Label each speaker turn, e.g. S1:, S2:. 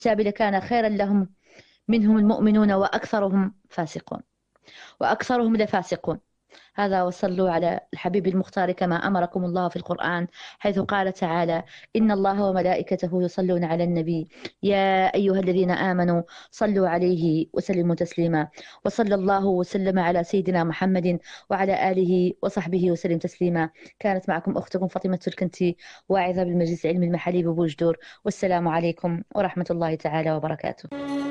S1: الكتاب لكان خيرا لهم منهم المؤمنون وأكثرهم فاسقون وأكثرهم لفاسقون. هذا، وصلوا على الحبيب المختار كما أمركم الله في القرآن، حيث قال تعالى: إن الله وملائكته يصلون على النبي يا أيها الذين آمنوا صلوا عليه وسلموا تسليما. وصلى الله وسلم على سيدنا محمد وعلى آله وصحبه وسلم تسليما. كانت معكم أختكم فاطمة الكنتي، واعظة بالمجلس العلمي المحلي ببوجدور. والسلام عليكم ورحمة الله تعالى وبركاته.